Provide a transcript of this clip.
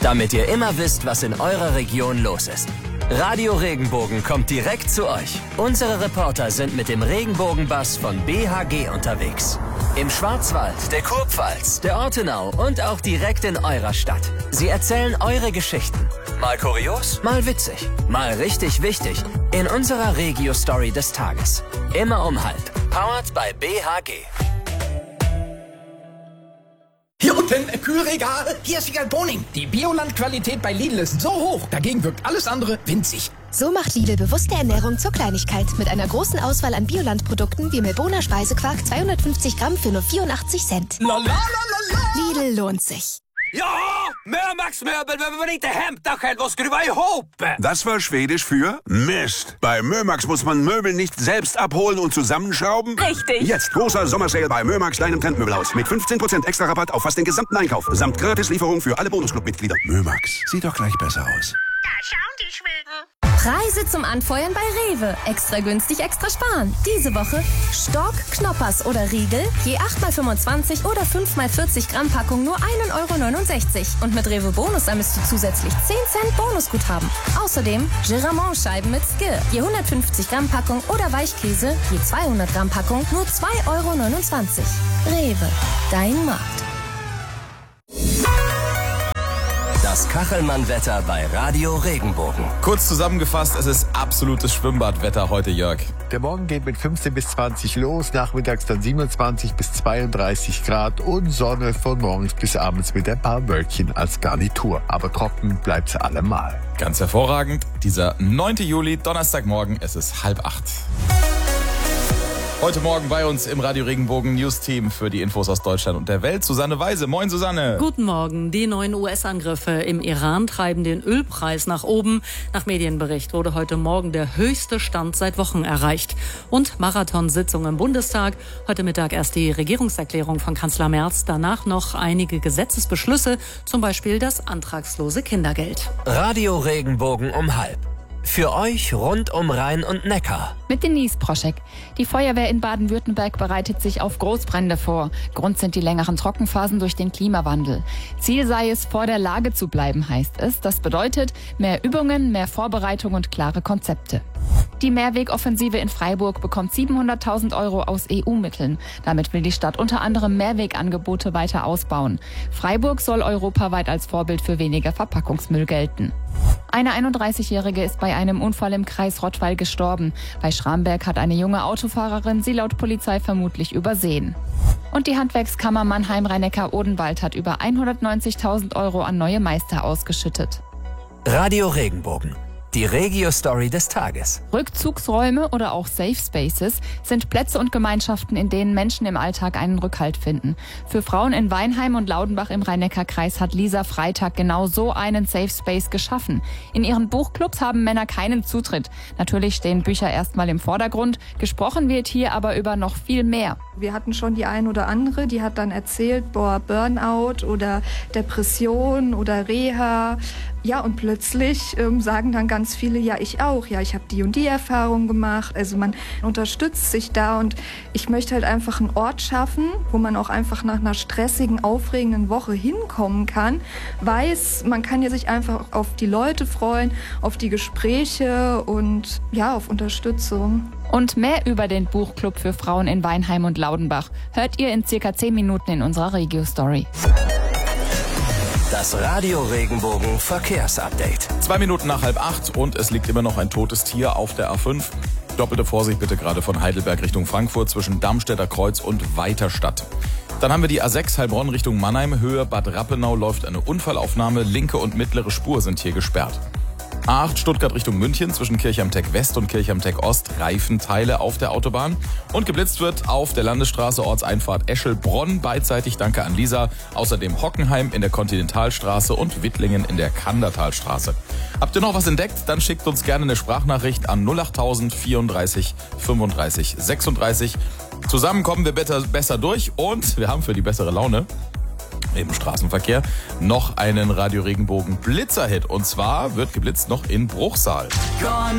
damit ihr immer wisst, was in eurer Region los ist. Radio Regenbogen kommt direkt zu euch. Unsere Reporter sind mit dem Regenbogenbus von BHG unterwegs. Im Schwarzwald, der Kurpfalz, der Ortenau und auch direkt in eurer Stadt. Sie erzählen eure Geschichten. Mal kurios, mal witzig, mal richtig wichtig. In unserer Regio-Story des Tages. Immer um 12:30. Powered by BHG. Hier unten, Kühlregal. Hier ist Wiegald Boning. Die Bioland-Qualität bei Lidl ist so hoch, dagegen wirkt alles andere winzig. So macht Lidl bewusste Ernährung zur Kleinigkeit. Mit einer großen Auswahl an Bioland-Produkten wie Melbourner Speisequark 250 Gramm für nur 84 Cent. Lidl lohnt sich. Ja, Mömax-Möbel behöver man inte hämta själv och skruva ihop. Das war Schwedisch für Mist. Bei Mömax muss man Möbel nicht selbst abholen und zusammenschrauben. Richtig. Jetzt großer Sommersale bei Mömax, deinem Trendmöbelhaus. Mit 15% extra Rabatt auf fast den gesamten Einkauf. Samt Gratislieferung für alle Bonusclub-Mitglieder. Mömax, sieht doch gleich besser aus. Da schauen die Schweden. Preise zum Anfeuern bei Rewe. Extra günstig, extra sparen. Diese Woche Stork, Knoppers oder Riegel. Je 8x25 oder 5x40 Gramm Packung nur 1,69 €. Und mit Rewe Bonus ermisst du zusätzlich 10 Cent Bonusguthaben. Außerdem Giramont-Scheiben mit Skir. Je 150 Gramm Packung oder Weichkäse. Je 200 Gramm Packung nur 2,29 €. Rewe, dein Markt. Das Kachelmann-Wetter bei Radio Regenbogen. Kurz zusammengefasst, es ist absolutes Schwimmbadwetter heute, Jörg. Der Morgen geht mit 15 bis 20 los, nachmittags dann 27 bis 32 Grad und Sonne von morgens bis abends mit ein paar Wölkchen als Garnitur. Aber trocken bleibt's allemal. Ganz hervorragend. Dieser 9. Juli, Donnerstagmorgen, es ist 7:30. Heute Morgen bei uns im Radio Regenbogen News-Team für die Infos aus Deutschland und der Welt. Susanne Weise. Moin, Susanne. Guten Morgen. Die neuen US-Angriffe im Iran treiben den Ölpreis nach oben. Nach Medienbericht wurde heute Morgen der höchste Stand seit Wochen erreicht. Und Marathonsitzung im Bundestag. Heute Mittag erst die Regierungserklärung von Kanzler Merz. Danach noch einige Gesetzesbeschlüsse, zum Beispiel das antragslose Kindergeld. Radio Regenbogen um 12:30. Für euch rund um Rhein und Neckar. Mit Denise Proschek. Die Feuerwehr in Baden-Württemberg bereitet sich auf Großbrände vor. Grund sind die längeren Trockenphasen durch den Klimawandel. Ziel sei es, vor der Lage zu bleiben, heißt es. Das bedeutet mehr Übungen, mehr Vorbereitung und klare Konzepte. Die Mehrwegoffensive in Freiburg bekommt 700.000 € aus EU-Mitteln. Damit will die Stadt unter anderem Mehrwegangebote weiter ausbauen. Freiburg soll europaweit als Vorbild für weniger Verpackungsmüll gelten. Eine 31-Jährige ist bei einem Unfall im Kreis Rottweil gestorben. Bei Schramberg hat eine junge Autofahrerin sie laut Polizei vermutlich übersehen. Und die Handwerkskammer Mannheim-Rhein-Neckar-Odenwald hat über 190.000 € an neue Meister ausgeschüttet. Radio Regenbogen. Die Regio-Story des Tages. Rückzugsräume oder auch Safe Spaces sind Plätze und Gemeinschaften, in denen Menschen im Alltag einen Rückhalt finden. Für Frauen in Weinheim und Laudenbach im Rhein-Neckar-Kreis hat Lisa Freitag genau so einen Safe Space geschaffen. In ihren Buchclubs haben Männer keinen Zutritt. Natürlich stehen Bücher erstmal im Vordergrund. Gesprochen wird hier aber über noch viel mehr. Wir hatten schon die ein oder andere, die hat dann erzählt, Burnout oder Depression oder Reha. Ja, und plötzlich sagen dann ganz viele, ja, ich auch. Ja, ich habe die und die Erfahrung gemacht. Also man unterstützt sich da und ich möchte halt einfach einen Ort schaffen, wo man auch einfach nach einer stressigen, aufregenden Woche hinkommen kann. Weiß, man kann ja sich einfach auf die Leute freuen, auf die Gespräche und ja, auf Unterstützung. Und mehr über den Buchclub für Frauen in Weinheim und Laudenbach hört ihr in circa 10 Minuten in unserer Regio-Story. Das Radio Regenbogen Verkehrsupdate. 2 Minuten nach 7:30 und es liegt immer noch ein totes Tier auf der A5. Doppelte Vorsicht bitte gerade von Heidelberg Richtung Frankfurt zwischen Darmstädter Kreuz und Weiterstadt. Dann haben wir die A6 Heilbronn Richtung Mannheim. Höhe Bad Rappenau läuft eine Unfallaufnahme. Linke und mittlere Spur sind hier gesperrt. A8 Stuttgart Richtung München zwischen Kirchheim-Tech West und Kirchheim-Tech Ost. Reifenteile auf der Autobahn. Und geblitzt wird auf der Landesstraße Ortseinfahrt Eschelbronn. Beidseitig danke an Lisa. Außerdem Hockenheim in der Kontinentalstraße und Wittlingen in der Kandertalstraße. Habt ihr noch was entdeckt? Dann schickt uns gerne eine Sprachnachricht an 08000 34 35 36. Zusammen kommen wir besser durch und wir haben für die bessere Laune im Straßenverkehr noch einen Radio Regenbogen Blitzerhit. Und zwar wird geblitzt noch in Bruchsal.